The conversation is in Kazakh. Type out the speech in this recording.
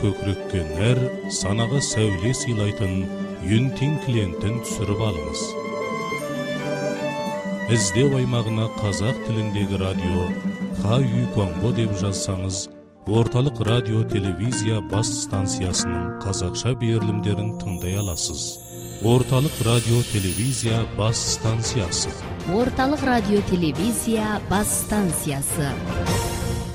көкірекке нәр, санаға сәуле сыйлайтын Юнтин клиентін түсіріп алыңыз. Іздеу аймағына қазақ тіліндегі радио Хаю Конго деп жазсаңыз, орталық радио телевизия бас станциясының қазақша берілімдерін тыңдай аласыз. Орталық радио телевизия бас станциясы. Орталық радио телевизия бас станциясы.